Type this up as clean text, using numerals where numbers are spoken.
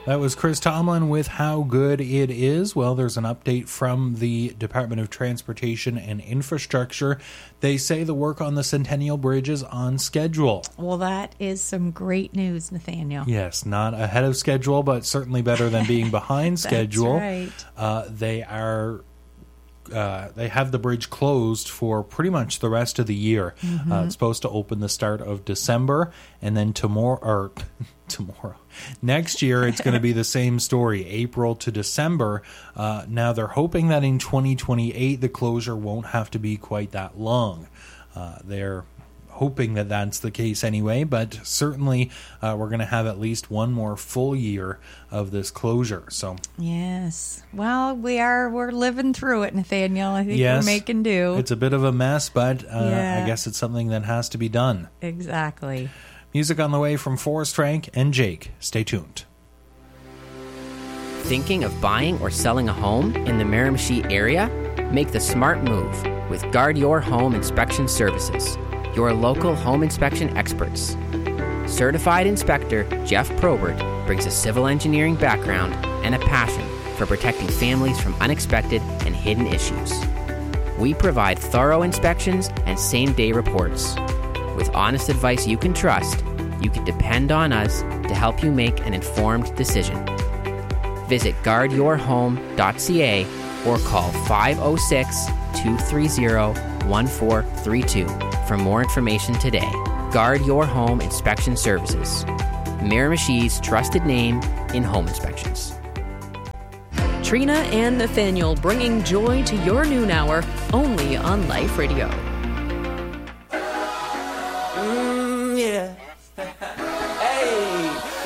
That was Chris Tomlin with How Good It Is. Well, there's an update from the Department of Transportation and Infrastructure. They say the work on the Centennial Bridge is on schedule. Well, that is some great news, Nathaniel. Yes, not ahead of schedule, but certainly better than being behind schedule. That's right. They have the bridge closed for pretty much the rest of the year. It's supposed to open the start of December, and then tomorrow. Next year, it's going to be the same story, April to December. Now, they're hoping that in 2028, the closure won't have to be quite that long. They're hoping that that's the case anyway, but certainly we're going to have at least one more full year of this closure. So yes, well, we're living through it, Nathaniel. I think we're making do. It's a bit of a mess, but I guess it's something that has to be done. Exactly. Music on the way from Forrest Frank and Jake. Stay tuned. Thinking of buying or selling a home in the Miramichi area? Make the smart move with Guard Your Home Inspection Services, your local home inspection experts. Certified inspector Jeff Probert brings a civil engineering background and a passion for protecting families from unexpected and hidden issues. We provide thorough inspections and same-day reports. With honest advice you can trust, you can depend on us to help you make an informed decision. Visit guardyourhome.ca or call 506-230-1432 for more information today. Guard Your Home Inspection Services, Miramichi's trusted name in home inspections. Trina and Nathaniel bringing joy to your noon hour only on Life Radio.